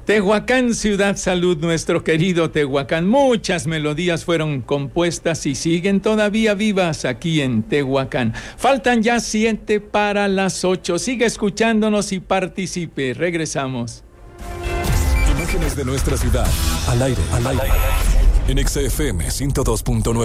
Tehuacán, Ciudad Salud, nuestro querido Tehuacán. Muchas melodías fueron compuestas y siguen todavía vivas aquí en Tehuacán. Faltan ya 7 para las 8. Sigue escuchándonos y participe. Regresamos. Imágenes de nuestra ciudad. Al aire. En XFM 102.9.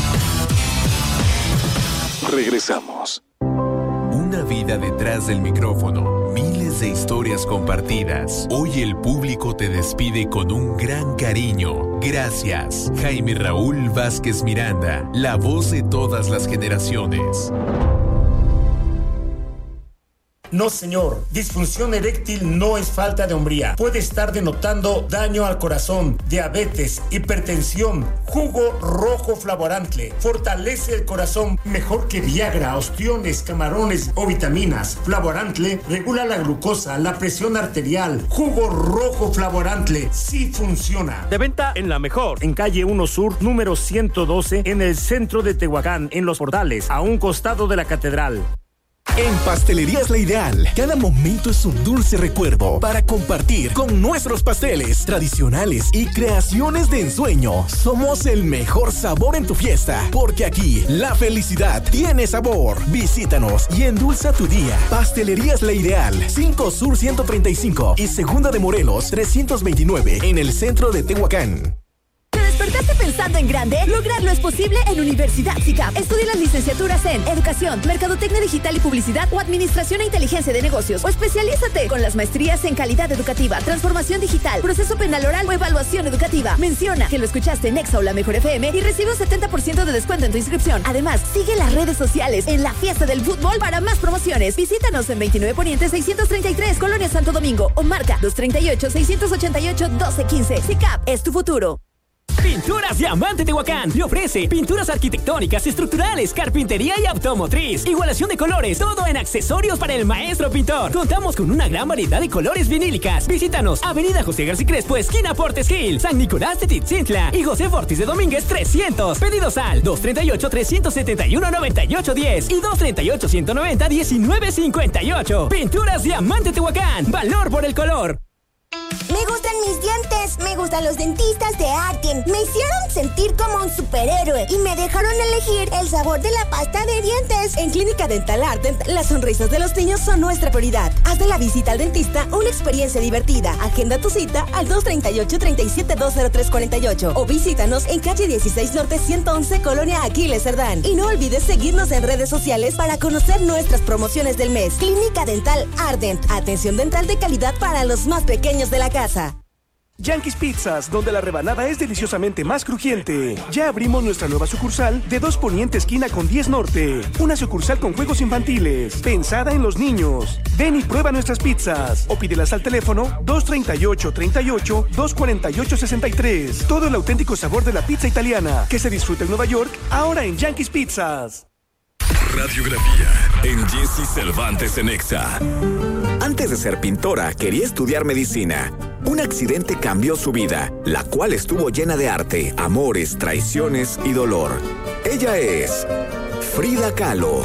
Regresamos. Una vida detrás del micrófono. Miles de historias compartidas. Hoy el público te despide con un gran cariño. Gracias. Jaime Raúl Vázquez Miranda, la voz de todas las generaciones. No, señor. Disfunción eréctil no es falta de hombría. Puede estar denotando daño al corazón, diabetes, hipertensión. Jugo rojo Flavorantle fortalece el corazón mejor que Viagra, ostiones, camarones o vitaminas. Flavorantle regula la glucosa, la presión arterial. Jugo rojo Flavorantle sí funciona. De venta en La Mejor, en calle 1 Sur, número 112, en el centro de Tehuacán, en Los Portales, a un costado de la catedral. En Pastelerías La Ideal, cada momento es un dulce recuerdo para compartir con nuestros pasteles tradicionales y creaciones de ensueño. Somos el mejor sabor en tu fiesta, porque aquí la felicidad tiene sabor. Visítanos y endulza tu día. Pastelerías La Ideal, 5 Sur 135 y Segunda de Morelos 329, en el centro de Tehuacán. ¿Te despertaste pensando en grande? Lograrlo es posible en Universidad SICAP. Estudia las licenciaturas en Educación, Mercadotecnia Digital y Publicidad o Administración e Inteligencia de Negocios. O especialízate con las maestrías en Calidad Educativa, Transformación Digital, Proceso Penal Oral o Evaluación Educativa. Menciona que lo escuchaste en Exa o La Mejor FM y recibe un 70% de descuento en tu inscripción. Además, sigue las redes sociales en la Fiesta del Fútbol para más promociones. Visítanos en 29 Poniente 633, Colonia Santo Domingo, o marca 238-688-1215. SICAP es tu futuro. Pinturas Diamante Tehuacán le ofrece pinturas arquitectónicas, estructurales, carpintería y automotriz, igualación de colores, todo en accesorios para el maestro pintor. Contamos con una gran variedad de colores vinílicas. Visítanos, Avenida José García Crespo, esquina Portes Gil, San Nicolás de Titzintla y José Fortis de Domínguez 300. Pedidos al 238-371-9810 y 238-190-1958. Pinturas Diamante Tehuacán, valor por el color. Me gustan mis dientes, me gustan los dentistas de Arden. Me hicieron sentir como un superhéroe y me dejaron elegir el sabor de la pasta de dientes. En Clínica Dental Arden, las sonrisas de los niños son nuestra prioridad. Haz de la visita al dentista una experiencia divertida. Agenda tu cita al 238-37-20348 o visítanos en calle 16 Norte 111, Colonia Aquiles Cerdán. Y no olvides seguirnos en redes sociales para conocer nuestras promociones del mes. Clínica Dental Arden, atención dental de calidad para los más pequeños de la casa. Yankees Pizzas, donde la rebanada es deliciosamente más crujiente. Ya abrimos nuestra nueva sucursal de 2 Poniente esquina con 10 Norte. Una sucursal con juegos infantiles, pensada en los niños. Ven y prueba nuestras pizzas o pídelas al teléfono 238-248-63. Todo el auténtico sabor de la pizza italiana que se disfruta en Nueva York, ahora en Yankees Pizzas. Radiografía en Jessy Cervantes en Exa. Antes de ser pintora, quería estudiar medicina. Un accidente cambió su vida, la cual estuvo llena de arte, amores, traiciones y dolor. Ella es Frida Kahlo.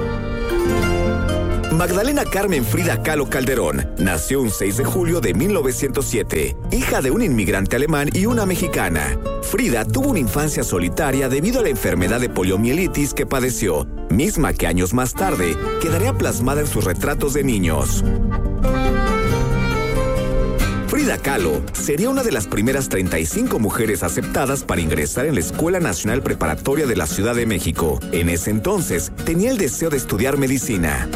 Magdalena Carmen Frida Kahlo Calderón nació un 6 de julio de 1907, hija de un inmigrante alemán y una mexicana. Frida tuvo una infancia solitaria debido a la enfermedad de poliomielitis que padeció, misma que años más tarde quedaría plasmada en sus retratos de niños. Frida Kahlo sería una de las primeras 35 mujeres aceptadas para ingresar en la Escuela Nacional Preparatoria de la Ciudad de México. En ese entonces, tenía el deseo de estudiar medicina.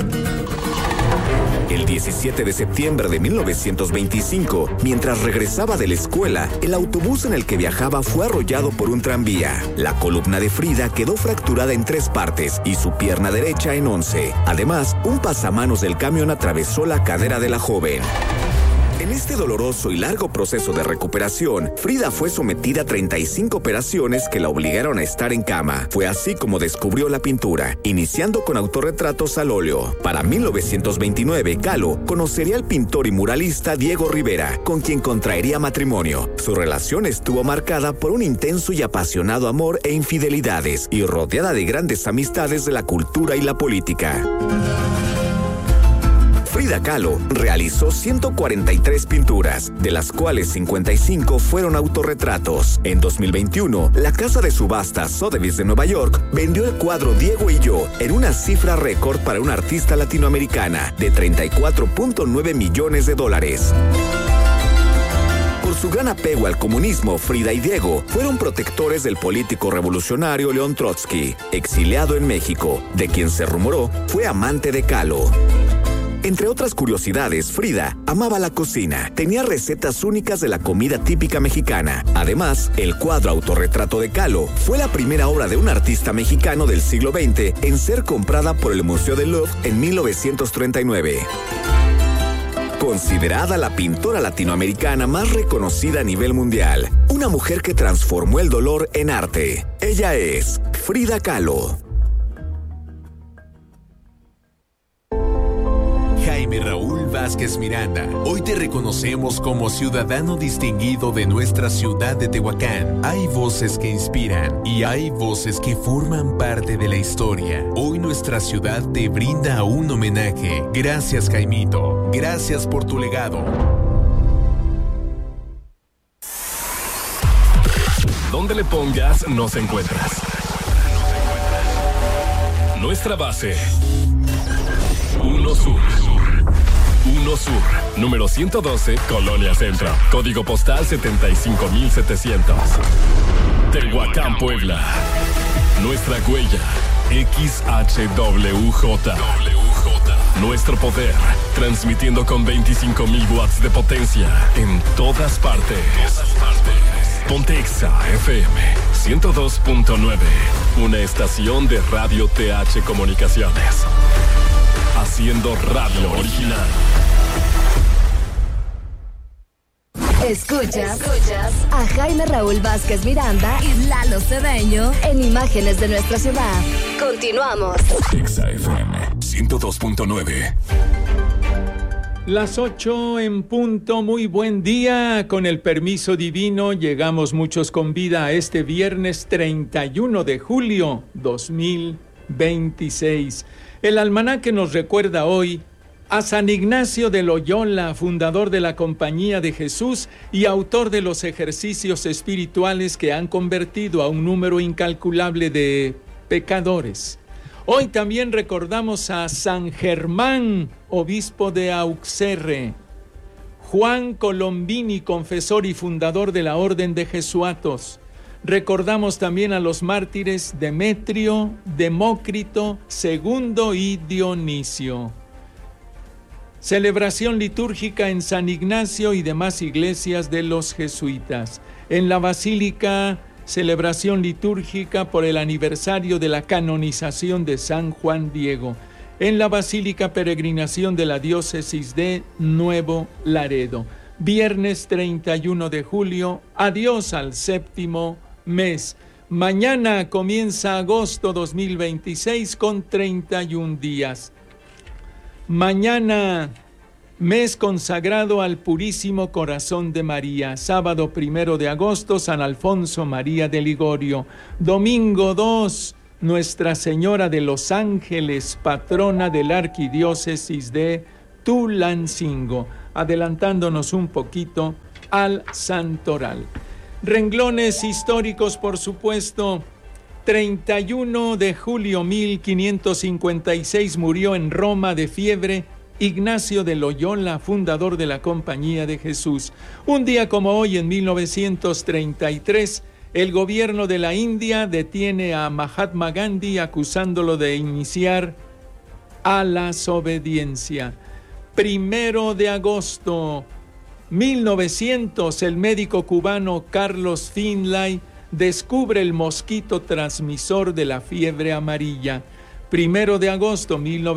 El 17 de septiembre de 1925, mientras regresaba de la escuela, el autobús en el que viajaba fue arrollado por un tranvía. La columna de Frida quedó fracturada en 3 partes y su pierna derecha en 11. Además, un pasamanos del camión atravesó la cadera de la joven. En este doloroso y largo proceso de recuperación, Frida fue sometida a 35 operaciones que la obligaron a estar en cama. Fue así como descubrió la pintura, iniciando con autorretratos al óleo. Para 1929, Kahlo conocería al pintor y muralista Diego Rivera, con quien contraería matrimonio. Su relación estuvo marcada por un intenso y apasionado amor e infidelidades, y rodeada de grandes amistades de la cultura y la política. Frida Kahlo realizó 143 pinturas, de las cuales 55 fueron autorretratos. En 2021, la casa de subastas Sotheby's de Nueva York vendió el cuadro Diego y yo en una cifra récord para una artista latinoamericana de $34.9 millones. Por su gran apego al comunismo, Frida y Diego fueron protectores del político revolucionario León Trotsky, exiliado en México, de quien se rumoró fue amante de Kahlo. Entre otras curiosidades, Frida amaba la cocina, tenía recetas únicas de la comida típica mexicana. Además, el cuadro autorretrato de Kahlo fue la primera obra de un artista mexicano del siglo XX en ser comprada por el Museo del Louvre en 1939. Considerada la pintora latinoamericana más reconocida a nivel mundial, una mujer que transformó el dolor en arte. Ella es Frida Kahlo. Jaime Raúl Vázquez Miranda, hoy te reconocemos como ciudadano distinguido de nuestra ciudad de Tehuacán. Hay voces que inspiran y hay voces que forman parte de la historia. Hoy nuestra ciudad te brinda un homenaje. Gracias, Jaimito. Gracias por tu legado. Donde le pongas, nos encuentras. Nuestra base. 1 Sur. 1 Sur, número 112, Colonia Centro. Código postal 75700. Tehuacán, Puebla. Nuestra huella, XHWJ. Nuestro poder, transmitiendo con 25,000 watts de potencia en todas partes. Pontexa FM 102.9, una estación de Radio TH Comunicaciones. Haciendo radio original. Escuchas a Jaime Raúl Vázquez Miranda y Lalo Cedeño en Imágenes de nuestra ciudad. Continuamos. Pontexa FM 102.9. Las 8 en punto, muy buen día. Con el permiso divino llegamos muchos con vida a este viernes 31 de julio 2026. El almanaque nos recuerda hoy a San Ignacio de Loyola, fundador de la Compañía de Jesús y autor de los ejercicios espirituales que han convertido a un número incalculable de pecadores. Hoy también recordamos a San Germán, obispo de Auxerre, Juan Colombini, confesor y fundador de la Orden de Jesuatos. Recordamos también a los mártires Demetrio, Demócrito, Segundo y Dionisio. Celebración litúrgica en San Ignacio y demás iglesias de los jesuitas. En la Basílica, celebración litúrgica por el aniversario de la canonización de San Juan Diego. En la Basílica, peregrinación de la diócesis de Nuevo Laredo. Viernes 31 de julio, adiós al séptimo mes. Mañana comienza agosto 2026 con 31 días. Mañana, mes consagrado al Purísimo Corazón de María. Sábado 1 de agosto, San Alfonso María de Ligorio. Domingo 2, Nuestra Señora de los Ángeles, patrona de la Arquidiócesis de Tulancingo. Adelantándonos un poquito al Santoral. Renglones históricos, por supuesto. 31 de julio 1556 murió en Roma de fiebre Ignacio de Loyola, fundador de la Compañía de Jesús. Un día como hoy, en 1933, el gobierno de la India detiene a Mahatma Gandhi acusándolo de iniciar a la desobediencia. 1 de agosto 1900, el médico cubano Carlos Finlay descubre el mosquito transmisor de la fiebre amarilla. 1 de agosto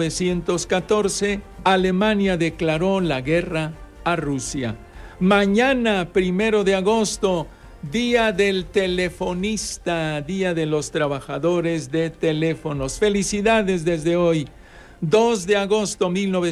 1914, Alemania declaró la guerra a Rusia. Mañana, 1 de agosto, Día del Telefonista, Día de los Trabajadores de Teléfonos. Felicidades desde hoy. 2 de agosto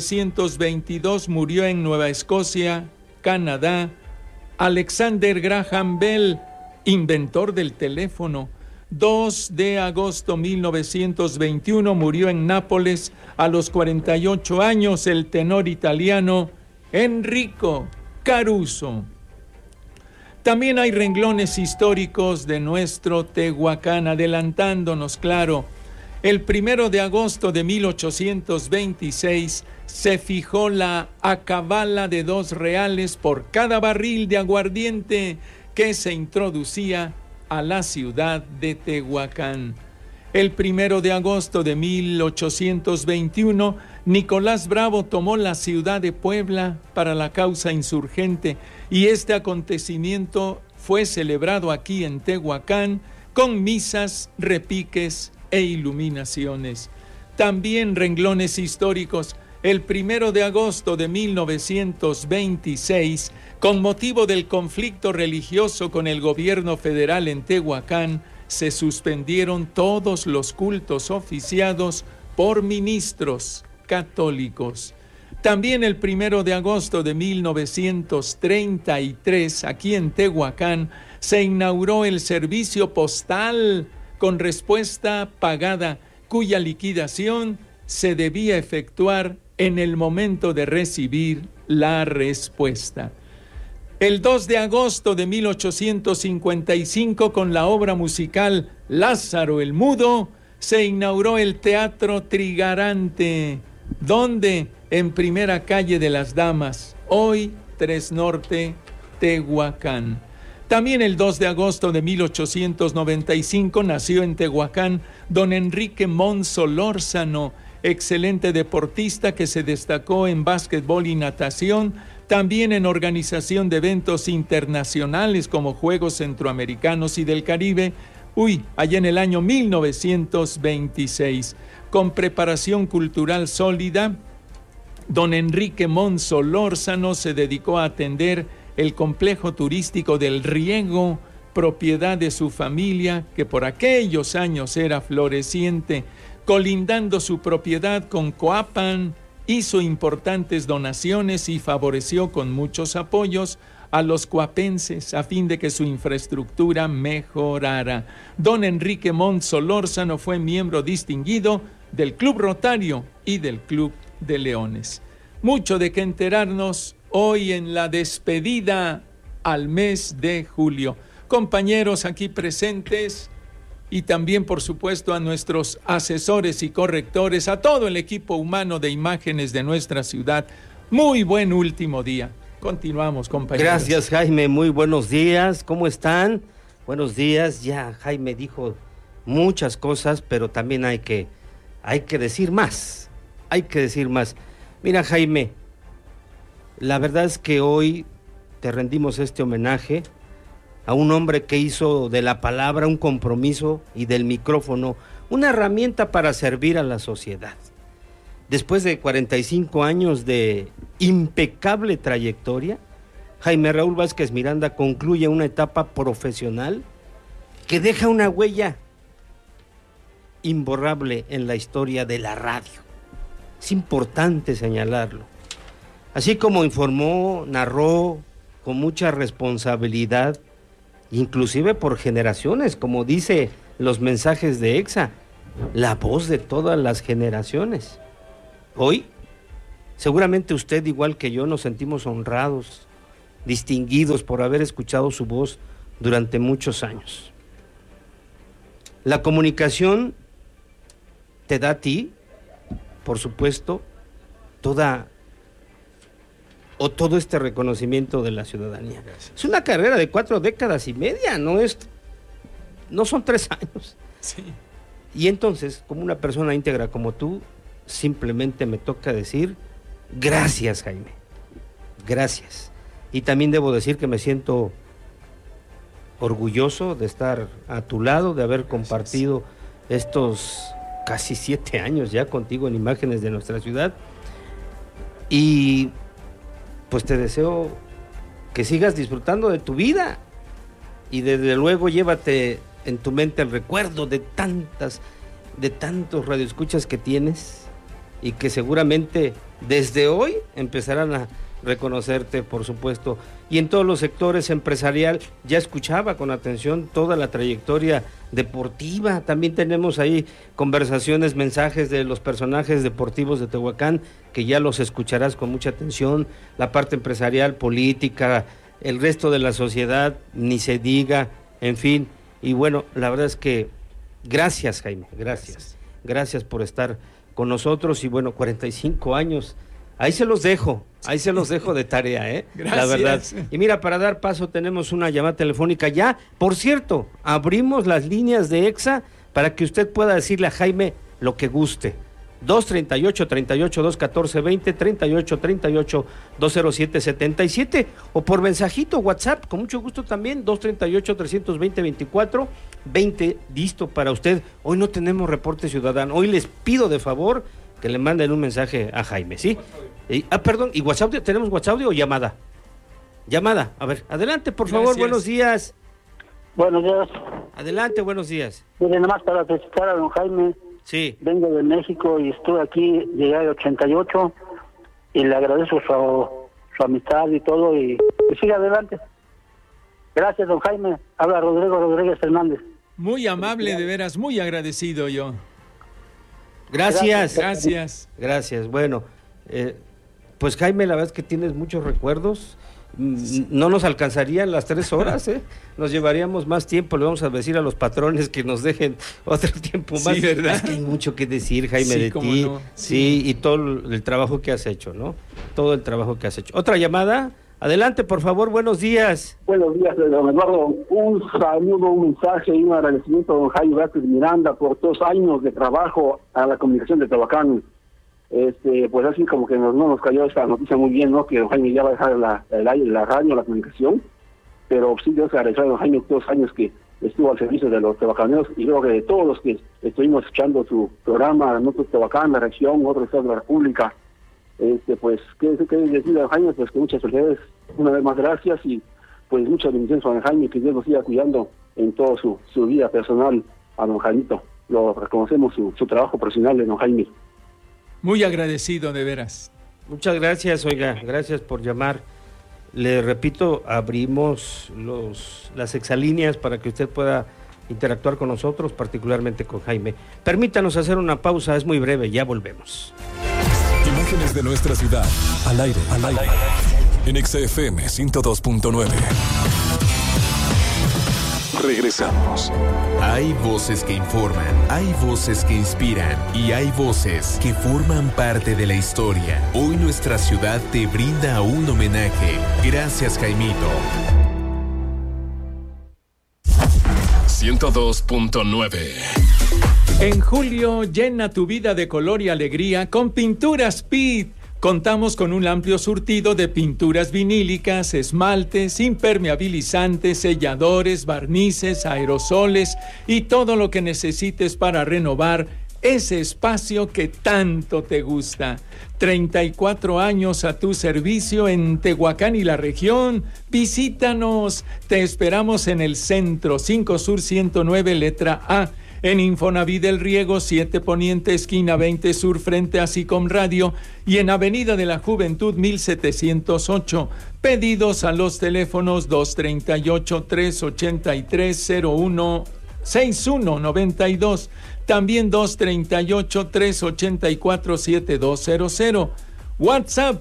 1922 murió en Nueva Escocia, Canadá, Alexander Graham Bell, inventor del teléfono. 2 de agosto 1921 murió en Nápoles a los 48 años el tenor italiano Enrico Caruso. También hay renglones históricos de nuestro Tehuacán, adelantándonos, claro. El 1 de agosto de 1826 se fijó la acabala de 2 reales por cada barril de aguardiente que se introducía a la ciudad de Tehuacán. El 1 de agosto de 1821, Nicolás Bravo tomó la ciudad de Puebla para la causa insurgente y este acontecimiento fue celebrado aquí en Tehuacán con misas, repiques e iluminaciones. También renglones históricos. El 1 de agosto de 1926, con motivo del conflicto religioso con el gobierno federal en Tehuacán, se suspendieron todos los cultos oficiados por ministros católicos. También el 1 de agosto de 1933, aquí en Tehuacán, se inauguró el servicio postal con respuesta pagada, cuya liquidación se debía efectuar en el momento de recibir la respuesta. El 2 de agosto de 1855, con la obra musical Lázaro el Mudo, se inauguró el Teatro Trigarante, donde en Primera Calle de las Damas, hoy 3 Norte, Tehuacán. También el 2 de agosto de 1895 nació en Tehuacán don Enrique Mons Solórzano, excelente deportista que se destacó en básquetbol y natación, también en organización de eventos internacionales como Juegos Centroamericanos y del Caribe, allá en el año 1926. Con preparación cultural sólida, don Enrique Mons Solórzano se dedicó a atender el complejo turístico del Riego, propiedad de su familia, que por aquellos años era floreciente. Colindando su propiedad con Coapan, hizo importantes donaciones y favoreció con muchos apoyos a los coapenses a fin de que su infraestructura mejorara. Don Enrique Mons Solórzano fue miembro distinguido del Club Rotario y del Club de Leones. Mucho de qué enterarnos hoy en la despedida al mes de julio. Compañeros aquí presentes, y también, por supuesto, a nuestros asesores y correctores, a todo el equipo humano de imágenes de nuestra ciudad. Muy buen último día. Continuamos, compañeros. Gracias, Jaime. Muy buenos días. ¿Cómo están? Buenos días. Ya Jaime dijo muchas cosas, pero también hay que decir más. Hay que decir más. Mira, Jaime, la verdad es que hoy te rendimos este homenaje a un hombre que hizo de la palabra un compromiso y del micrófono una herramienta para servir a la sociedad. Después de 45 años de impecable trayectoria, Jaime Raúl Vázquez Miranda concluye una etapa profesional que deja una huella imborrable en la historia de la radio. Es importante señalarlo. Así como informó, narró con mucha responsabilidad, inclusive por generaciones, como dice los mensajes de EXA, la voz de todas las generaciones. Hoy, seguramente usted, igual que yo, nos sentimos honrados, distinguidos por haber escuchado su voz durante muchos años. La comunicación te da a ti, por supuesto, todo este reconocimiento de la ciudadanía. Gracias. Es una carrera de 4 décadas y media, no son 3 años. Sí. Y entonces, como una persona íntegra como tú, simplemente me toca decir gracias, Jaime. Gracias. Y también debo decir que me siento orgulloso de estar a tu lado, de haber compartido estos casi 7 años ya contigo en Imágenes de Nuestra Ciudad. Y pues te deseo que sigas disfrutando de tu vida y desde luego llévate en tu mente el recuerdo de tantos radioescuchas que tienes y que seguramente desde hoy empezarán a reconocerte, por supuesto. Y en todos los sectores empresarial, ya escuchaba con atención toda la trayectoria deportiva. También tenemos ahí conversaciones, mensajes de los personajes deportivos de Tehuacán, que ya los escucharás con mucha atención. La parte empresarial, política, el resto de la sociedad, ni se diga, en fin. Y bueno, la verdad es que gracias, Jaime, gracias por estar con nosotros. Y bueno, 45 años, ahí se los dejo de tarea, Gracias. La verdad. Y mira, para dar paso tenemos una llamada telefónica ya. Por cierto, abrimos las líneas de EXA para que usted pueda decirle a Jaime lo que guste. 238-214-20, 38-207-77, o por mensajito WhatsApp, con mucho gusto también, 238-320-24, 20, listo para usted. Hoy no tenemos reporte ciudadano, hoy les pido de favor que le manden un mensaje a Jaime, ¿sí? Perdón, ¿y WhatsApp? ¿Tenemos WhatsApp o llamada? Llamada, a ver, adelante por favor, buenos días. Buenos días. Adelante, buenos días. Mire, nada más para felicitar a don Jaime. Sí. Vengo de México y estuve aquí, llegué al 88 y le agradezco su amistad y todo y sigue adelante. Gracias, don Jaime. Habla Rodrigo Rodríguez Hernández. Muy amable, de veras, muy agradecido yo. Gracias. Bueno, pues Jaime, la verdad es que tienes muchos recuerdos. No nos alcanzarían las 3 horas, nos llevaríamos más tiempo. Le vamos a decir a los patrones que nos dejen otro tiempo más. Sí, ¿verdad? Es que hay mucho que decir, Jaime, de ti. No. Sí, y todo el trabajo que has hecho, ¿no? Todo el trabajo que has hecho. Otra llamada. Adelante, por favor, buenos días. Buenos días, don Eduardo. Un saludo, un mensaje y un agradecimiento a don Jaime Vázquez Miranda por 2 años de trabajo a la comunicación de Tehuacán. Pues así como que no nos cayó esta noticia muy bien, ¿no? Que don Jaime ya va a dejar la radio, la comunicación, pero sí yo se agradecer a don Jaime 2 años que estuvo al servicio de los tehuacaneros y luego de todos los que estuvimos escuchando su programa, nosotros Tehuacán, la región, otros estados de la República. Pues, ¿qué decir a don Jaime? Pues que muchas felicidades, una vez más gracias y pues muchas bendiciones a don Jaime, que Dios lo siga cuidando en toda su vida personal a don Jaimito. Lo reconocemos su trabajo profesional de don Jaime. Muy agradecido, de veras. Muchas gracias, oiga, gracias por llamar. Le repito, abrimos las exalíneas para que usted pueda interactuar con nosotros, particularmente con Jaime. Permítanos hacer una pausa, es muy breve, ya volvemos. Imágenes de nuestra ciudad, al aire, en XFM 102.9. Regresamos. Hay voces que informan, hay voces que inspiran y hay voces que forman parte de la historia. Hoy nuestra ciudad te brinda un homenaje. Gracias, Jaimito. 102.9. En julio, llena tu vida de color y alegría con Pinturas Pit. Contamos con un amplio surtido de pinturas vinílicas, esmaltes, impermeabilizantes, selladores, barnices, aerosoles y todo lo que necesites para renovar ese espacio que tanto te gusta. 34 años a tu servicio en Tehuacán y la región. Visítanos. Te esperamos en el centro, 5 Sur 109, letra A. En Infonavit del Riego, 7 Poniente, esquina 20 Sur, frente a Sicom Radio, y en Avenida de la Juventud, 1708. Pedidos a los teléfonos 238-383-6192, también 238-384-7200. WhatsApp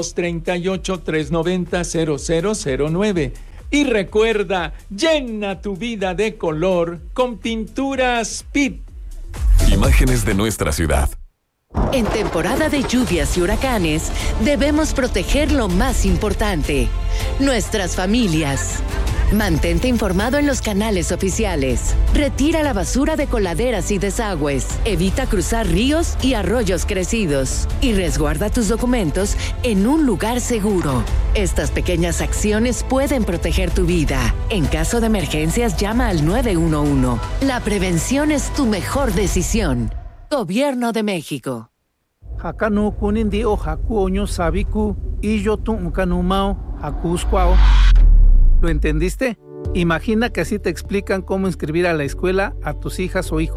238-390-0009. Y recuerda, llena tu vida de color con Pinturas Pit. Imágenes de nuestra ciudad. En temporada de lluvias y huracanes, debemos proteger lo más importante, nuestras familias. Mantente informado en los canales oficiales. Retira la basura de coladeras y desagües. Evita cruzar ríos y arroyos crecidos. Y resguarda tus documentos en un lugar seguro. Estas pequeñas acciones pueden proteger tu vida. En caso de emergencias, llama al 911. La prevención es tu mejor decisión. Gobierno de México. Hakanu kunindi o hakuoño sabiku y yo tuncanumao hakuscuao. ¿Lo entendiste? Imagina que así te explican cómo inscribir a la escuela a tus hijas o hijos.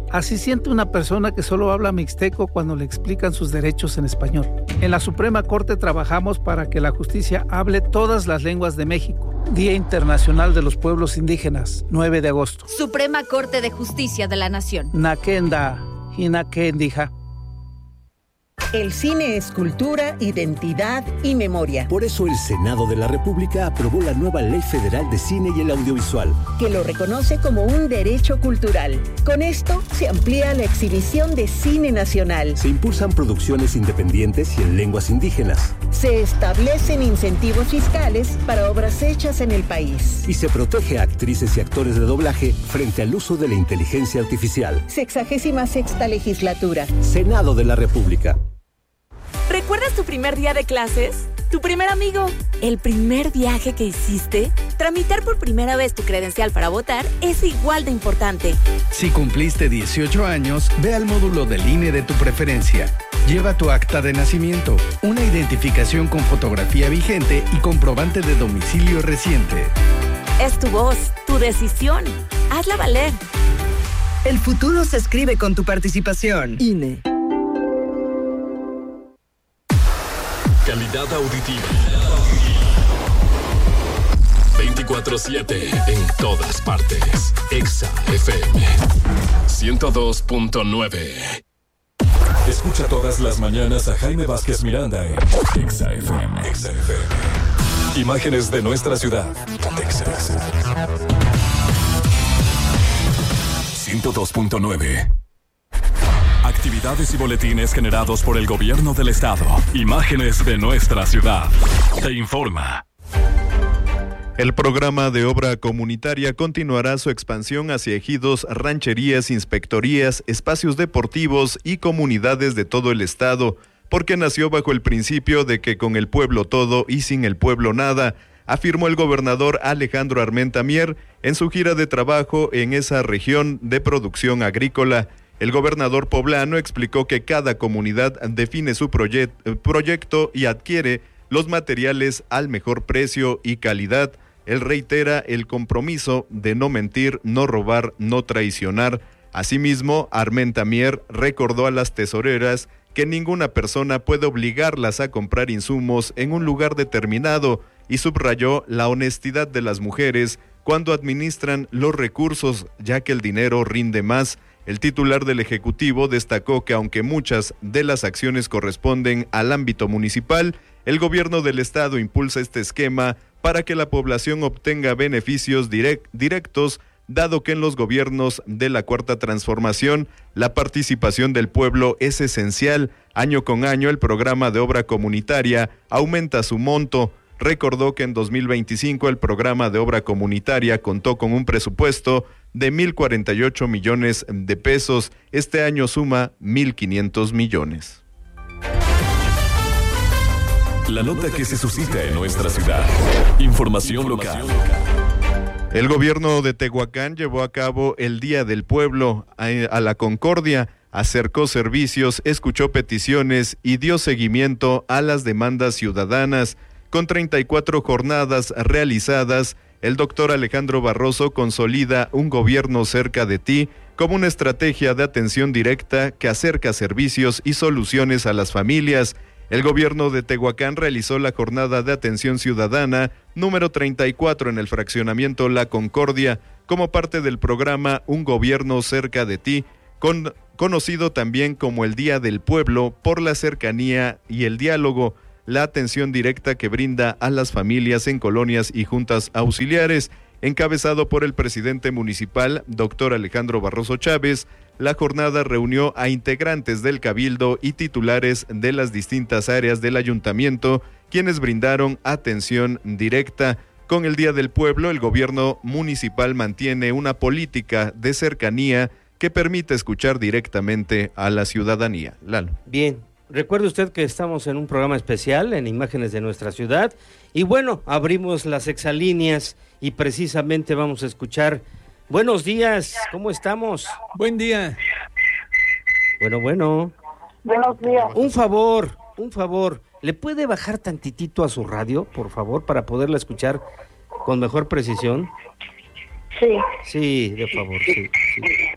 Así siente una persona que solo habla mixteco cuando le explican sus derechos en español. En la Suprema Corte trabajamos para que la justicia hable todas las lenguas de México. Día Internacional de los Pueblos Indígenas, 9 de agosto. Suprema Corte de Justicia de la Nación. Nakenda, Hinakendija. El cine es cultura, identidad y memoria. Por eso el Senado de la República aprobó la nueva Ley Federal de Cine y el Audiovisual, que lo reconoce como un derecho cultural. Con esto se amplía la exhibición de cine nacional. Se impulsan producciones independientes y en lenguas indígenas. Se establecen incentivos fiscales para obras hechas en el país. Y se protege a actrices y actores de doblaje frente al uso de la inteligencia artificial. 66ª legislatura. Senado de la República. ¿Recuerdas tu primer día de clases? ¿Tu primer amigo? ¿El primer viaje que hiciste? Tramitar por primera vez tu credencial para votar es igual de importante. Si cumpliste 18 años, ve al módulo del INE de tu preferencia. Lleva tu acta de nacimiento, una identificación con fotografía vigente y comprobante de domicilio reciente. Es tu voz, tu decisión. Hazla valer. El futuro se escribe con tu participación. INE. Calidad auditiva. 24/7 en todas partes. Exa FM 102.9. Escucha todas las mañanas a Jaime Vázquez Miranda en Exa FM. Exa FM. Imágenes de nuestra ciudad. Exa. 102.9. Actividades y boletines generados por el gobierno del estado. Imágenes de nuestra ciudad. Te informa. El programa de obra comunitaria continuará su expansión hacia ejidos, rancherías, inspectorías, espacios deportivos y comunidades de todo el estado, porque nació bajo el principio de que con el pueblo todo y sin el pueblo nada, afirmó el gobernador Alejandro Armenta Mier en su gira de trabajo en esa región de producción agrícola. El gobernador poblano explicó que cada comunidad define su proyecto y adquiere los materiales al mejor precio y calidad. Él reitera el compromiso de no mentir, no robar, no traicionar. Asimismo, Armenta Mier recordó a las tesoreras que ninguna persona puede obligarlas a comprar insumos en un lugar determinado y subrayó la honestidad de las mujeres cuando administran los recursos, ya que el dinero rinde más. El titular del Ejecutivo destacó que aunque muchas de las acciones corresponden al ámbito municipal, el gobierno del estado impulsa este esquema para que la población obtenga beneficios directos, dado que en los gobiernos de la Cuarta Transformación la participación del pueblo es esencial. Año con año el programa de obra comunitaria aumenta su monto. Recordó que en 2025 el programa de obra comunitaria contó con un presupuesto de 1,048 millones de pesos. Este año suma 1,500 millones. La nota que se suscita en nuestra ciudad. Información local. El gobierno de Tehuacán llevó a cabo el Día del Pueblo a la Concordia, acercó servicios, escuchó peticiones y dio seguimiento a las demandas ciudadanas. Con 34 jornadas realizadas, el doctor Alejandro Barroso consolida un gobierno cerca de ti como una estrategia de atención directa que acerca servicios y soluciones a las familias. El gobierno de Tehuacán realizó la jornada de atención ciudadana número 34 en el fraccionamiento La Concordia como parte del programa Un Gobierno Cerca de Ti, conocido también como el Día del Pueblo por la cercanía y el diálogo, la atención directa que brinda a las familias en colonias y juntas auxiliares. Encabezado por el presidente municipal, doctor Alejandro Barroso Chávez, la jornada reunió a integrantes del Cabildo y titulares de las distintas áreas del ayuntamiento, quienes brindaron atención directa. Con el Día del Pueblo, el gobierno municipal mantiene una política de cercanía que permite escuchar directamente a la ciudadanía. Lalo. Bien, recuerde usted que estamos en un programa especial en Imágenes de nuestra ciudad y bueno, abrimos las exalíneas y precisamente vamos a escuchar. Buenos días, ¿cómo estamos? Buen día. Bueno. Buenos días. Un favor, ¿le puede bajar tantitito a su radio, por favor, para poderla escuchar con mejor precisión? Sí. Sí, de favor, sí.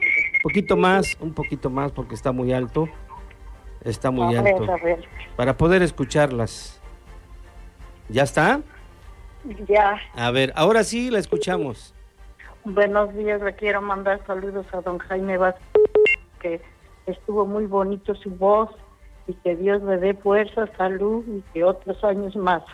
Un poquito más porque está muy alto. Está muy A alto. ver. Para poder escucharlas. ¿Ya está? Ya. A ver, ahora sí la escuchamos. Buenos días, le quiero mandar saludos a don Jaime Vázquez, que estuvo muy bonito su voz, y que Dios le dé fuerza, salud y que otros años más.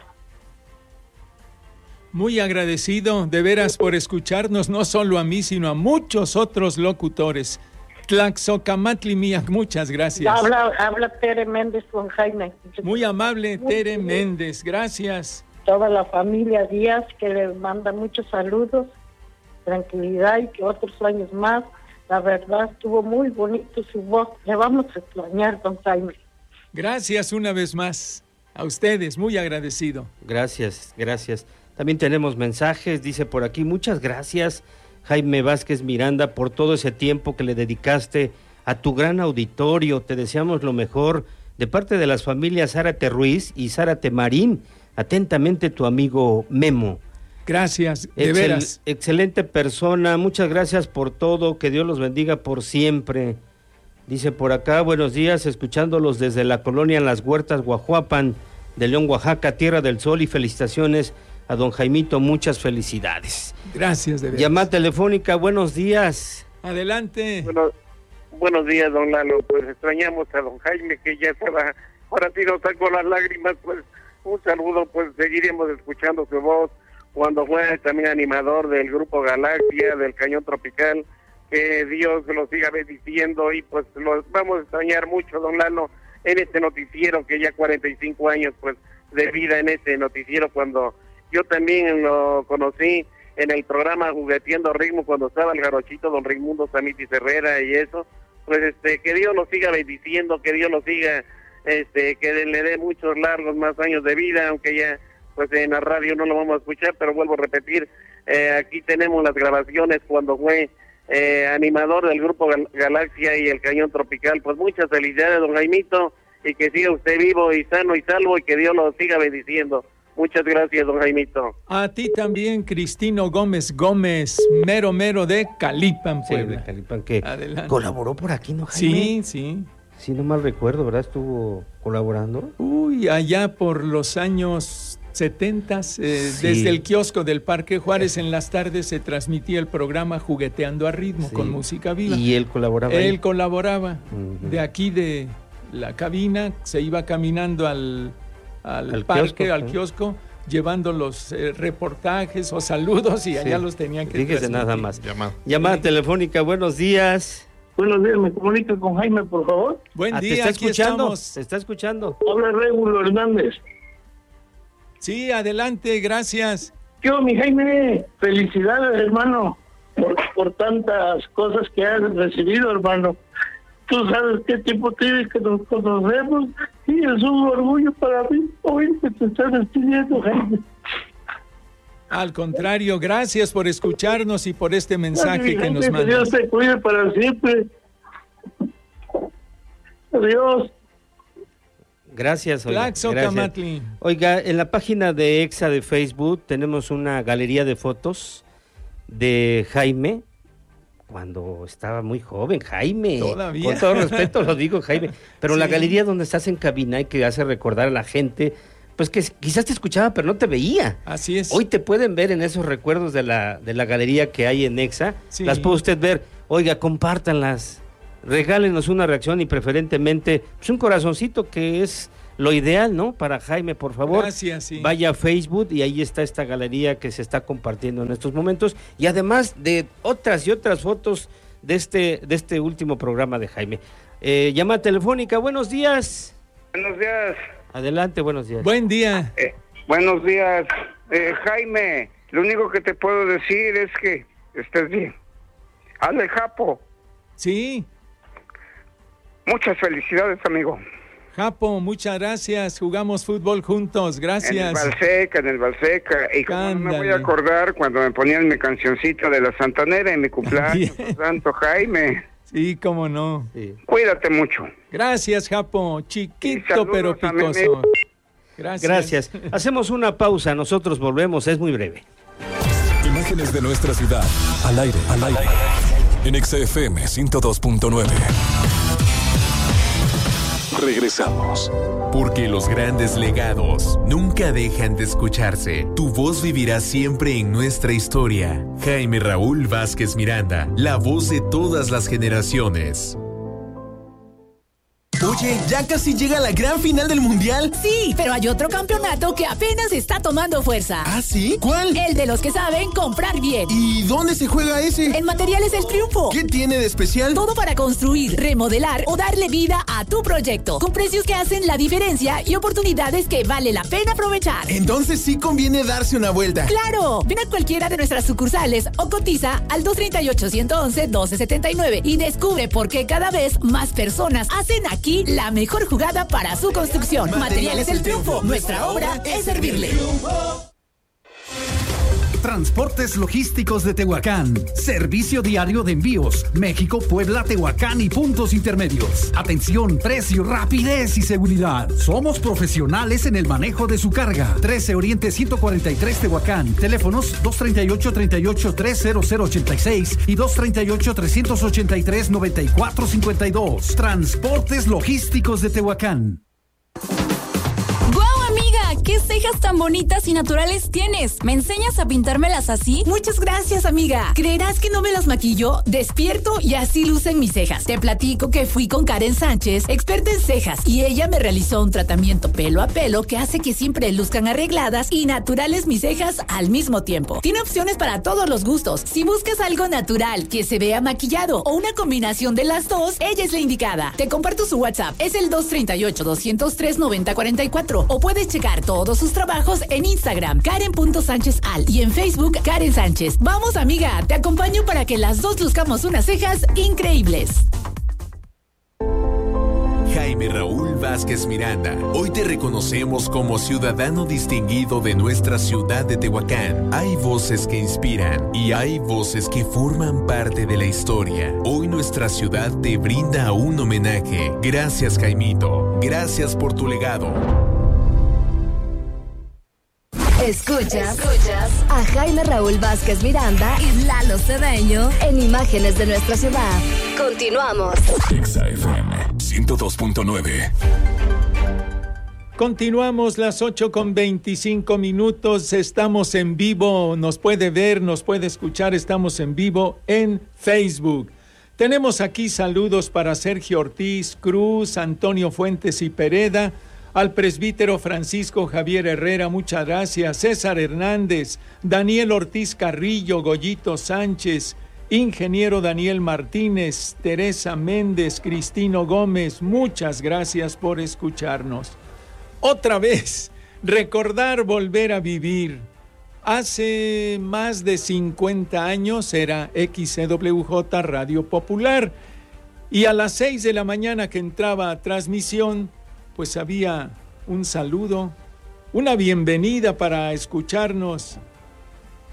Muy agradecido de veras por escucharnos, no solo a mí, sino a muchos otros locutores. Tlaxocamatli Miak, muchas gracias. Habla Tere Méndez con Jaime. Muy amable Tere Méndez, gracias. Toda la familia Díaz, que le manda muchos saludos, tranquilidad y que otros años más. La verdad, estuvo muy bonito su voz. Le vamos a extrañar, don Jaime. Gracias una vez más. A ustedes, muy agradecido. Gracias. También tenemos mensajes, dice por aquí, muchas gracias, Jaime Vázquez Miranda, por todo ese tiempo que le dedicaste a tu gran auditorio. Te deseamos lo mejor de parte de las familias Zárate Ruiz y Zárate Marín. Atentamente, tu amigo Memo. Gracias, de veras. Excelente persona, muchas gracias por todo, que Dios los bendiga por siempre. Dice por acá, buenos días, escuchándolos desde la colonia Las Huertas, Guajuapan, de León, Oaxaca, Tierra del Sol, y felicitaciones a don Jaimito, muchas felicidades. Gracias, de veras. Llamada telefónica, buenos días. Adelante. Buenos días, don Lalo, pues extrañamos a don Jaime, que ya se va, ahora sí nos sacó las lágrimas, pues un saludo, pues seguiremos escuchando su voz, cuando fue también animador del Grupo Galaxia, del Cañón Tropical, que Dios lo siga bendiciendo, y pues lo vamos a extrañar mucho, don Lalo, en este noticiero, que ya 45 años pues de vida en este noticiero, cuando yo también lo conocí en el programa Jugueteando Ritmo, cuando estaba el jarochito don Raimundo Samitis Herrera y eso, pues que Dios lo siga bendiciendo, que Dios lo siga, que le dé muchos largos más años de vida, aunque ya pues en la radio no lo vamos a escuchar, pero vuelvo a repetir, aquí tenemos las grabaciones cuando fue animador del Grupo Galaxia y el Cañón Tropical. Pues muchas felicidades, don Jaimito, y que siga usted vivo y sano y salvo, y que Dios lo siga bendiciendo. Muchas gracias, don Jaimito. A ti también, Cristino Gómez, mero de Calipan, Puebla. Sí, de Calipan, que adelante. Colaboró por aquí, ¿no, Jaime? Sí. Sí, no mal recuerdo, ¿verdad? Estuvo colaborando. Uy, allá por los años 70, desde el kiosco del Parque Juárez, en las tardes se transmitía el programa Jugueteando a Ritmo, con música viva. Y él colaboraba. De aquí de la cabina, se iba caminando al parque, kiosco, al kiosco, llevando los reportajes o saludos, y allá los tenían que transmitir. Fíjese nada más. Llamada telefónica, buenos días. Buenos días, me comunico con Jaime, por favor. Buen día, ¿te está aquí escuchando? estamos. ¿Te está escuchando? Habla Régulo Hernández. Sí, adelante, gracias. Yo, mi Jaime, felicidades, hermano, por tantas cosas que has recibido, hermano. Tú sabes qué tiempo tienes que nos conocemos, y es un orgullo para mí hoy que te estás despidiendo, Jaime. Al contrario, gracias por escucharnos y por este mensaje que nos mandas. Dios te cuide para siempre. Adiós. Gracias, oiga. Gracias. Oiga, en la página de EXA de Facebook tenemos una galería de fotos de Jaime, cuando estaba muy joven, Jaime. Todavía. Con todo respeto lo digo, Jaime. Pero la galería donde estás en cabina y que hace recordar a la gente, pues que quizás te escuchaba, pero no te veía. Así es. Hoy te pueden ver en esos recuerdos de la galería que hay en EXA. Sí. Las puede usted ver. Oiga, compártanlas. Regálenos una reacción y preferentemente pues un corazoncito, que es lo ideal, ¿no? Para Jaime, por favor. Gracias, sí. Vaya a Facebook y ahí está esta galería que se está compartiendo en estos momentos, y además de otras y otras fotos de este último programa de Jaime. Llamada telefónica, buenos días. Buenos días. Adelante, buenos días. Buen día. Buenos días. Jaime, lo único que te puedo decir es que estés bien. Hazle Japo. Sí. Muchas felicidades, amigo. Japo, muchas gracias. Jugamos fútbol juntos. Gracias. En el Balseca. Y como no me voy a acordar cuando me ponían mi cancioncita de la Santanera en mi cumpleaños, Santo Jaime. Sí, cómo no. Sí. Cuídate mucho. Gracias, Japo. Chiquito pero picoso. Gracias. Hacemos una pausa. Nosotros volvemos. Es muy breve. Imágenes de nuestra ciudad. Al aire. en XFM 102.9. Regresamos. Porque los grandes legados nunca dejan de escucharse. Tu voz vivirá siempre en nuestra historia. Jaime Raúl Vázquez Miranda, la voz de todas las generaciones. Oye, ¿ya casi llega la gran final del Mundial? Sí, pero hay otro campeonato que apenas está tomando fuerza. ¿Ah, sí? ¿Cuál? El de los que saben comprar bien. ¿Y dónde se juega ese? En Materiales El Triunfo. ¿Qué tiene de especial? Todo para construir, remodelar o darle vida a tu proyecto. Con precios que hacen la diferencia y oportunidades que vale la pena aprovechar. Entonces sí conviene darse una vuelta. ¡Claro! Ven a cualquiera de nuestras sucursales o cotiza al 238-111-1279 y descubre por qué cada vez más personas hacen aquí la mejor jugada para su construcción. Materiales El Triunfo. Nuestra obra es servirle. Transportes Logísticos de Tehuacán. Servicio diario de envíos. México, Puebla, Tehuacán y puntos intermedios. Atención, precio, rapidez y seguridad. Somos profesionales en el manejo de su carga. 13 Oriente 143 Tehuacán. Teléfonos 238-383-0086 y 238-383-9452. Transportes Logísticos de Tehuacán. ¿Qué cejas tan bonitas y naturales tienes? ¿Me enseñas a pintármelas así? Muchas gracias, amiga. ¿Creerás que no me las maquillo? Despierto y así lucen mis cejas. Te platico que fui con Karen Sánchez, experta en cejas, y ella me realizó un tratamiento pelo a pelo que hace que siempre luzcan arregladas y naturales mis cejas al mismo tiempo. Tiene opciones para todos los gustos. Si buscas algo natural, que se vea maquillado o una combinación de las dos, ella es la indicada. Te comparto su WhatsApp. Es el 238-203-9044 o puedes checar todos sus trabajos en Instagram, Karen.SánchezAl, y en Facebook, Karen Sánchez. Vamos, amiga, te acompaño para que las dos luzcamos unas cejas increíbles. Jaime Raúl Vázquez Miranda, hoy te reconocemos como ciudadano distinguido de nuestra ciudad de Tehuacán. Hay voces que inspiran y hay voces que forman parte de la historia. Hoy nuestra ciudad te brinda un homenaje. Gracias, Jaimito. Gracias por tu legado. Escuchas a Jaime Raúl Vázquez Miranda y Lalo Cedeño en Imágenes de nuestra ciudad. Continuamos. XFM 102.9. Continuamos las 8:25. Estamos en vivo. Nos puede ver, nos puede escuchar. Estamos en vivo en Facebook. Tenemos aquí saludos para Sergio Ortiz Cruz, Antonio Fuentes y Pereda. Al presbítero Francisco Javier Herrera, muchas gracias. César Hernández, Daniel Ortiz Carrillo, Goyito Sánchez, ingeniero Daniel Martínez, Teresa Méndez, Cristino Gómez, muchas gracias por escucharnos. Otra vez, recordar volver a vivir. Hace más de 50 años era XCWJ Radio Popular y a las 6 de la mañana que entraba a transmisión, pues había un saludo, una bienvenida para escucharnos